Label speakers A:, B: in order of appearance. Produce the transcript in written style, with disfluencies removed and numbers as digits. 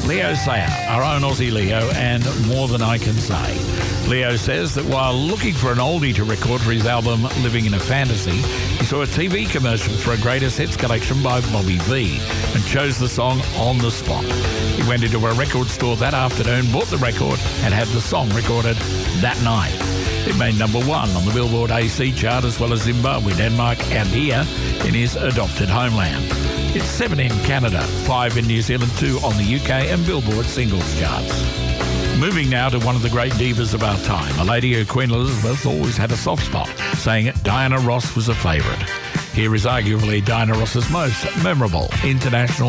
A: Leo Sayer, our own Aussie Leo, and More Than I Can Say. Leo says that while looking for an oldie to record for his album Living in a Fantasy, he saw a TV commercial for a greatest hits collection by Bobby V and chose the song on the spot. He went into a record store that afternoon, bought the record, and had the song recorded that night. It made number 1 on the Billboard AC chart, as well as Zimbabwe, Denmark, and here in his adopted homeland. It's 7 in Canada, 5 in New Zealand, 2 on the UK and Billboard singles charts. Moving now to one of the great divas of our time, a lady who Queen Elizabeth always had a soft spot, saying Diana Ross was a favourite. Here is arguably Diana Ross's most memorable international